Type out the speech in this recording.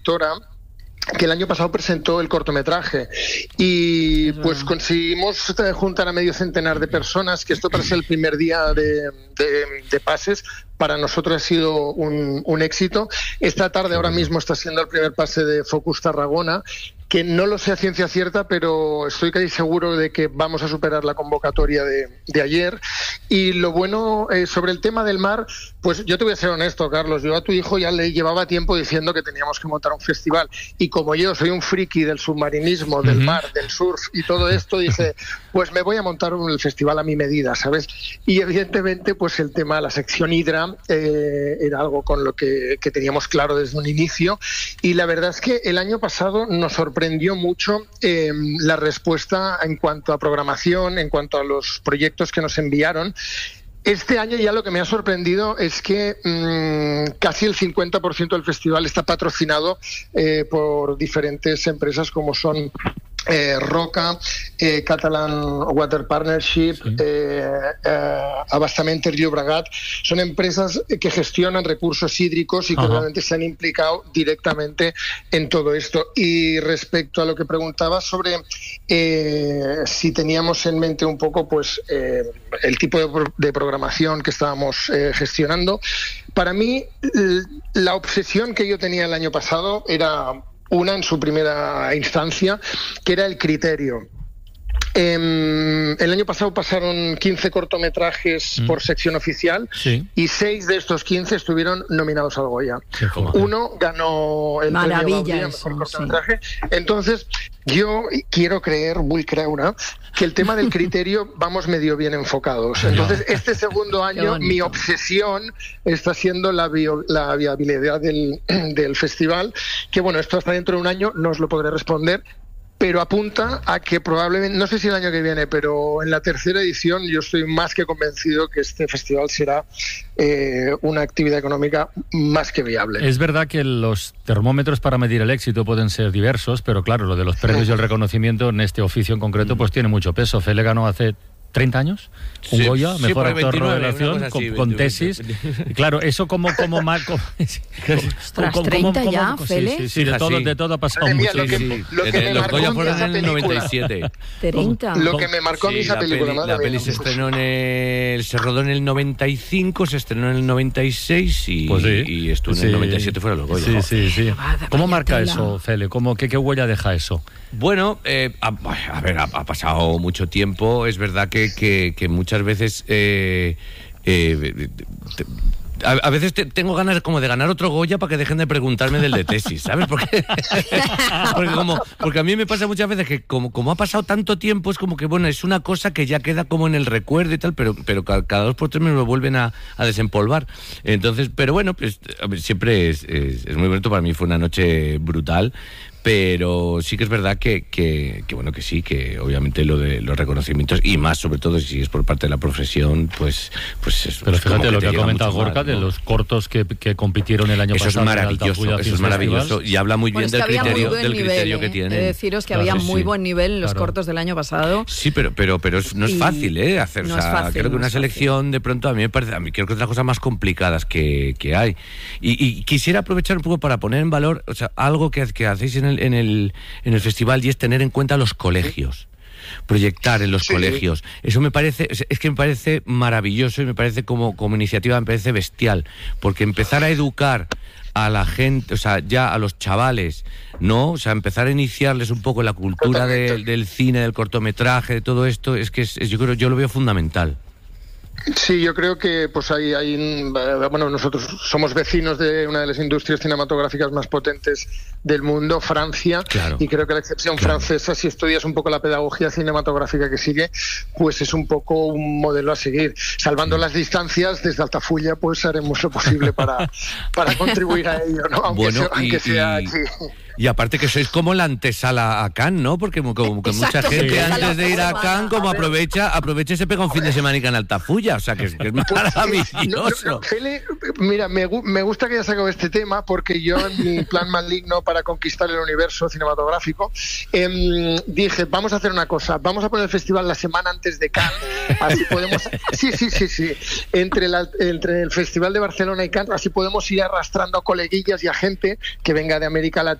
productora que el año pasado presentó el cortometraje y pues conseguimos juntar a medio centenar de personas, que esto para ser el primer día de pases para nosotros ha sido un éxito. Esta tarde ahora mismo está siendo el primer pase de Focus Tarragona, que no lo sé a ciencia cierta, pero estoy casi seguro de que vamos a superar la convocatoria de ayer. Y lo bueno sobre el tema del mar, pues yo te voy a ser honesto, Carlos, yo a tu hijo ya le llevaba tiempo diciendo que teníamos que montar un festival, y como yo soy un friki del submarinismo, del mar, del surf y todo esto, dije, pues me voy a montar el festival a mi medida, ¿sabes? Y evidentemente pues el tema de la sección Hidra era algo con lo que teníamos claro desde un inicio, y la verdad es que el año pasado nos sorprendió mucho la respuesta en cuanto a programación, en cuanto a los proyectos que nos enviaron. Este año ya lo que me ha sorprendido es que casi el 50% del festival está patrocinado por diferentes empresas como son Roca, Catalan Water Partnership, Abastament Ter Llobregat. Son empresas que gestionan recursos hídricos y que realmente se han implicado directamente en todo esto. Y respecto a lo que preguntaba sobre si teníamos en mente un poco pues el tipo de programación que estábamos gestionando, para mí la obsesión que yo tenía el año pasado era una en su primera instancia, que era el criterio. El año pasado pasaron 15 cortometrajes por sección oficial y 6 de estos 15 estuvieron nominados al Goya. Uno ganó el premio Gaudí a mejor cortometraje. Entonces, yo quiero creer, muy creuna, que el tema del criterio vamos medio bien enfocados. Entonces, este segundo año, mi obsesión está siendo la viabilidad del festival, que bueno, esto hasta dentro de un año no os lo podré responder, pero apunta a que probablemente, no sé si el año que viene, pero en la tercera edición yo estoy más que convencido que este festival será una actividad económica más que viable. Es verdad que los termómetros para medir el éxito pueden ser diversos, pero claro, lo de los premios y el reconocimiento en este oficio en concreto pues tiene mucho peso. Fele ganó hace 30 años, un Goya, mejor actor de revelación, con tesis. Y claro, eso como marco. Ostras, 30 ya, Fele. Sí, de todo ha pasado mucho tiempo. Los Goya fueron en el 97. 30. Lo que me marcó a mí esa película. La peli se estrenó se rodó en el 95, se estrenó en el 96 y estuvo en el 97 fuera los Goya. Sí. ¿Cómo marca eso, Fele? ¿Qué huella deja eso? Bueno, a ver, ha pasado mucho tiempo. Es verdad que muchas veces a veces tengo ganas como de ganar otro Goya para que dejen de preguntarme del de tesis, ¿sabes? Porque a mí me pasa muchas veces que como ha pasado tanto tiempo, es como que bueno, es una cosa que ya queda como en el recuerdo y tal, pero cada 2 por 3 me lo vuelven a desempolvar. Entonces, pero bueno, pues a ver, siempre es muy bonito. Para mí fue una noche brutal. Pero sí que es verdad que bueno, que sí, que obviamente lo de los reconocimientos, y más sobre todo si es por parte de la profesión, pues es. Pero fíjate lo que ha comentado Gorka, de los cortos que compitieron el año pasado. Eso es maravilloso, y habla muy bien del criterio que tienen. He de deciros que había muy buen nivel en los cortos del año pasado. Sí, pero no es fácil, hacer. No es fácil, creo que una selección de pronto a mí creo que es de las cosas más complicadas que hay. Y quisiera aprovechar un poco para poner en valor, o sea, algo que hacéis en el festival, y es tener en cuenta los colegios, proyectar en los colegios. Eso me parece maravilloso, y me parece como iniciativa, me parece bestial, porque empezar a educar a la gente, o sea, ya a los chavales, ¿no? O sea, empezar a iniciarles un poco la cultura del cine, del cortometraje, de todo esto, yo lo veo fundamental. Sí, yo creo que pues bueno, nosotros somos vecinos de una de las industrias cinematográficas más potentes del mundo, Francia, y creo que la excepción francesa, si estudias un poco la pedagogía cinematográfica que sigue, pues es un poco un modelo a seguir. Salvando las distancias, desde Altafulla pues haremos lo posible para contribuir a ello, ¿no? Aunque sea aquí. Y aparte que sois como la antesala a Cannes, ¿no? Porque como que mucha gente antes de ir a Cannes como aprovecha y se pega un fin de semana en Altafulla, o sea que es maravilloso. Fele, mira, me gusta que hayas sacado este tema porque yo en mi plan maligno para conquistar el universo cinematográfico dije, vamos a hacer una cosa, vamos a poner el festival la semana antes de Cannes, así podemos... Sí. Entre el Festival de Barcelona y Cannes, así podemos ir arrastrando a coleguillas y a gente que venga de América Latina